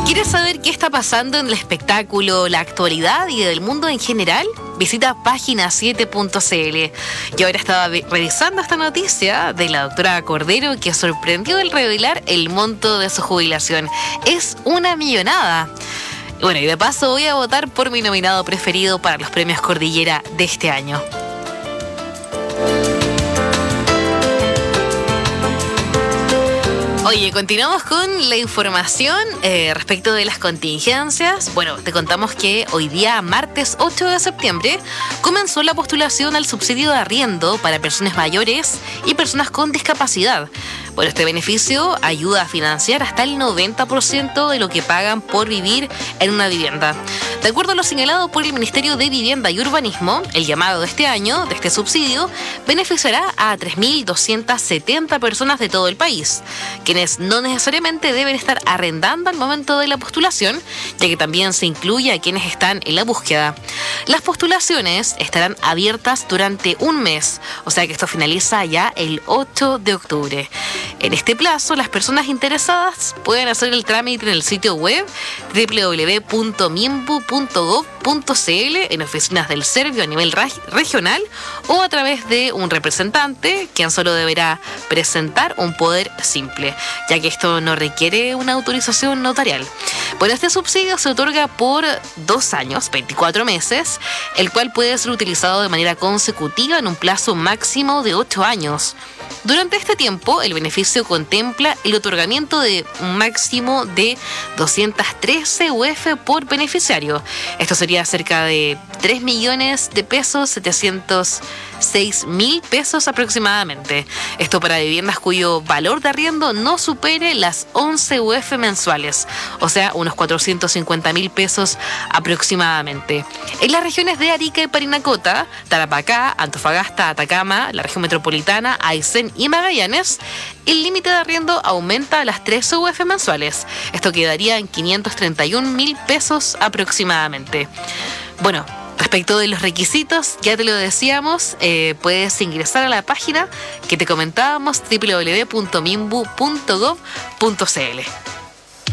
¿Quieres saber qué está pasando en el espectáculo, la actualidad y del mundo en general? Visita página7.cl. Yo ahora estaba revisando esta noticia de la doctora Cordero, que sorprendió al revelar el monto de su jubilación. Es una millonada. Bueno, y de paso voy a votar por mi nominado preferido para los premios Cordillera de este año. Oye, continuamos con la información respecto de las contingencias. Bueno, te contamos que hoy día, martes 8 de septiembre, comenzó la postulación al subsidio de arriendo para personas mayores y personas con discapacidad. Bueno, este beneficio ayuda a financiar hasta el 90% de lo que pagan por vivir en una vivienda. De acuerdo a lo señalado por el Ministerio de Vivienda y Urbanismo, el llamado de este año, de este subsidio, beneficiará a 3.270 personas de todo el país, quienes no necesariamente deben estar arrendando al momento de la postulación, ya que también se incluye a quienes están en la búsqueda. Las postulaciones estarán abiertas durante un mes, o sea que esto finaliza ya el 8 de octubre. En este plazo, las personas interesadas pueden hacer el trámite en el sitio web www.minbu.gov.cl, en oficinas del Servio a nivel regional o a través de un representante, quien solo deberá presentar un poder simple, ya que esto no requiere una autorización notarial. Bueno, este subsidio se otorga por 2 años, 24 meses, el cual puede ser utilizado de manera consecutiva en un plazo máximo de 8 años. Durante este tiempo, el beneficio contempla el otorgamiento de un máximo de 213 UF por beneficiario. Esto sería cerca de 3 millones de pesos, 706.000 pesos aproximadamente. Esto para viviendas cuyo valor de arriendo no supere las 11 UF mensuales, o sea, unos 450.000 pesos aproximadamente. En las regiones de Arica y Parinacota, Tarapacá, Antofagasta, Atacama, la región metropolitana, Aysén y Magallanes, el límite de arriendo aumenta a las 13 UF mensuales. Esto quedaría en 531.000 pesos aproximadamente. Bueno, respecto de los requisitos, ya te lo decíamos, puedes ingresar a la página que te comentábamos, www.minbu.gov.cl.